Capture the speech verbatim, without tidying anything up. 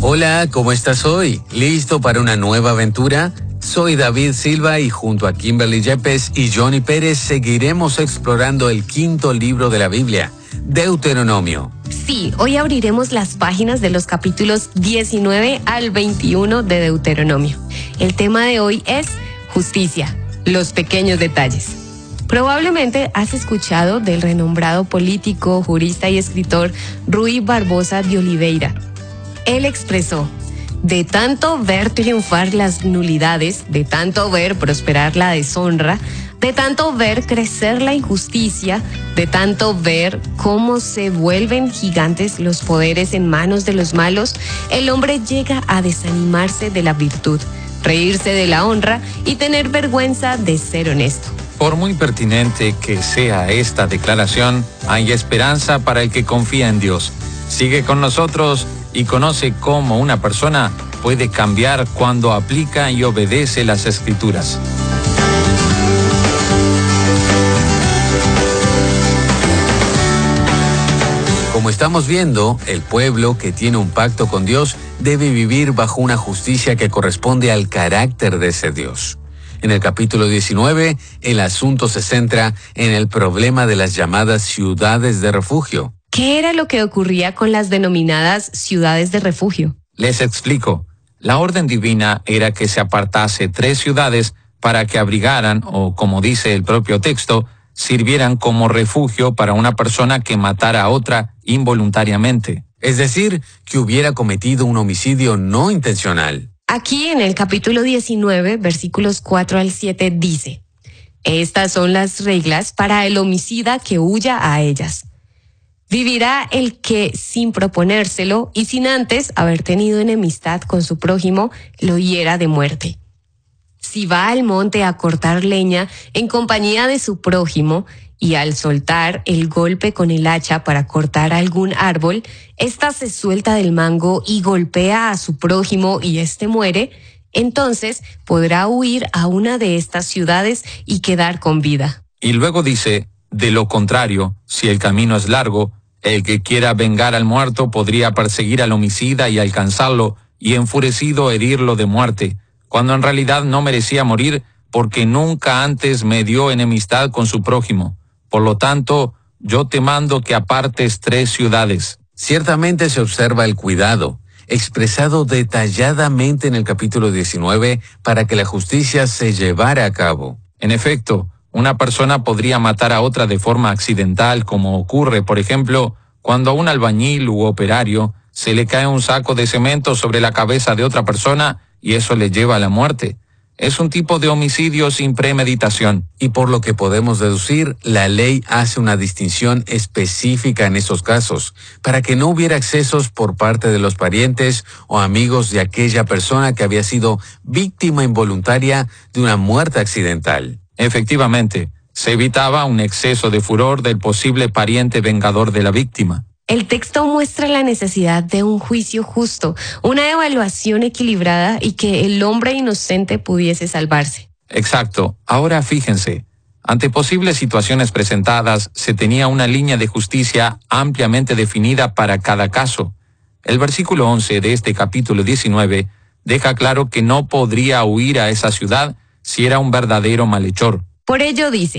Hola, ¿cómo estás hoy? ¿Listo para una nueva aventura? Soy David Silva y junto a Kimberly Yepes y Johnny Pérez seguiremos explorando el quinto libro de la Biblia, Deuteronomio. Sí, hoy abriremos las páginas de los capítulos diecinueve al veintiuno de Deuteronomio. El tema de hoy es justicia, los pequeños detalles. Probablemente has escuchado del renombrado político, jurista y escritor Rui Barbosa de Oliveira. Él expresó: de tanto ver triunfar las nulidades, de tanto ver prosperar la deshonra, de tanto ver crecer la injusticia, de tanto ver cómo se vuelven gigantes los poderes en manos de los malos, el hombre llega a desanimarse de la virtud, reírse de la honra y tener vergüenza de ser honesto. Por muy pertinente que sea esta declaración, hay esperanza para el que confía en Dios. Sigue con nosotros y conoce cómo una persona puede cambiar cuando aplica y obedece las Escrituras. Como estamos viendo, el pueblo que tiene un pacto con Dios debe vivir bajo una justicia que corresponde al carácter de ese Dios. En el capítulo diecinueve, el asunto se centra en el problema de las llamadas ciudades de refugio. ¿Qué era lo que ocurría con las denominadas ciudades de refugio? Les explico. La orden divina era que se apartase tres ciudades para que abrigaran, o como dice el propio texto, sirvieran como refugio para una persona que matara a otra involuntariamente. Es decir, que hubiera cometido un homicidio no intencional. Aquí en el capítulo diecinueve, versículos cuatro al siete, dice: estas son las reglas para el homicida que huya a ellas. Vivirá el que, sin proponérselo y sin antes haber tenido enemistad con su prójimo, lo hiera de muerte. Si va al monte a cortar leña en compañía de su prójimo, y al soltar el golpe con el hacha para cortar algún árbol, ésta se suelta del mango y golpea a su prójimo y éste muere, entonces podrá huir a una de estas ciudades y quedar con vida. Y luego dice: de lo contrario, si el camino es largo, el que quiera vengar al muerto podría perseguir al homicida y alcanzarlo, y enfurecido herirlo de muerte, cuando en realidad no merecía morir, porque nunca antes me dio enemistad con su prójimo. Por lo tanto, yo te mando que apartes tres ciudades. Ciertamente se observa el cuidado, expresado detalladamente en el capítulo diecinueve, para que la justicia se llevara a cabo. En efecto, una persona podría matar a otra de forma accidental, como ocurre, por ejemplo, cuando a un albañil u operario se le cae un saco de cemento sobre la cabeza de otra persona y eso le lleva a la muerte. Es un tipo de homicidio sin premeditación. Y por lo que podemos deducir, la ley hace una distinción específica en esos casos, para que no hubiera excesos por parte de los parientes o amigos de aquella persona que había sido víctima involuntaria de una muerte accidental. Efectivamente, se evitaba un exceso de furor del posible pariente vengador de la víctima. El texto muestra la necesidad de un juicio justo, una evaluación equilibrada y que el hombre inocente pudiese salvarse. Exacto. Ahora fíjense, ante posibles situaciones presentadas, se tenía una línea de justicia ampliamente definida para cada caso. El versículo once de este capítulo diecinueve deja claro que no podría huir a esa ciudad si era un verdadero malhechor. Por ello dice: